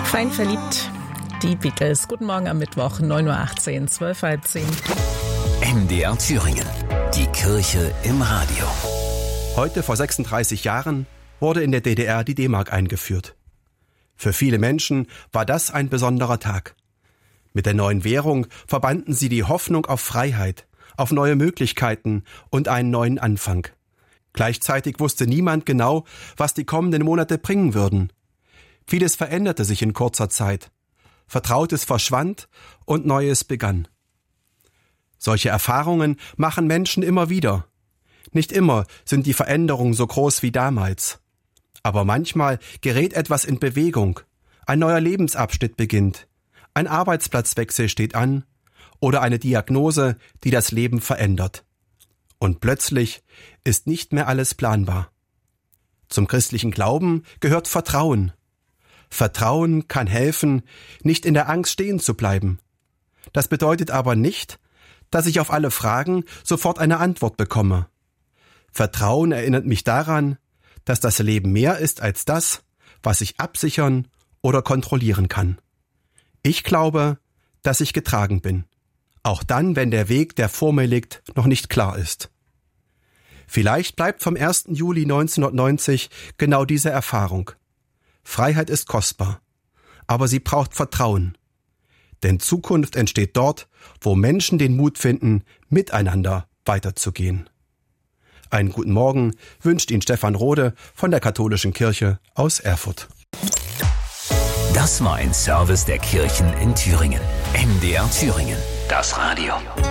Fein verliebt, die Beatles. Guten Morgen am Mittwoch, 9.18 Uhr, 12:30. MDR Thüringen, die Kirche im Radio. Heute vor 36 Jahren wurde in der DDR die D-Mark eingeführt. Für viele Menschen war das ein besonderer Tag. Mit der neuen Währung verbanden sie die Hoffnung auf Freiheit, auf neue Möglichkeiten und einen neuen Anfang. Gleichzeitig wusste niemand genau, was die kommenden Monate bringen würden. Vieles veränderte sich in kurzer Zeit. Vertrautes verschwand und Neues begann. Solche Erfahrungen machen Menschen immer wieder. Nicht immer sind die Veränderungen so groß wie damals. Aber manchmal gerät etwas in Bewegung. Ein neuer Lebensabschnitt beginnt. Ein Arbeitsplatzwechsel steht an oder eine Diagnose, die das Leben verändert. Und plötzlich ist nicht mehr alles planbar. Zum christlichen Glauben gehört Vertrauen. Vertrauen kann helfen, nicht in der Angst stehen zu bleiben. Das bedeutet aber nicht, dass ich auf alle Fragen sofort eine Antwort bekomme. Vertrauen erinnert mich daran, dass das Leben mehr ist als das, was ich absichern oder kontrollieren kann. Ich glaube, dass ich getragen bin, auch dann, wenn der Weg, der vor mir liegt, noch nicht klar ist. Vielleicht bleibt vom 1. Juli 1990 genau diese Erfahrung. Freiheit ist kostbar, aber sie braucht Vertrauen. Denn Zukunft entsteht dort, wo Menschen den Mut finden, miteinander weiterzugehen. Einen guten Morgen wünscht Ihnen Stefan Rode von der Katholischen Kirche aus Erfurt. Das war ein Service der Kirchen in Thüringen. MDR Thüringen, das Radio.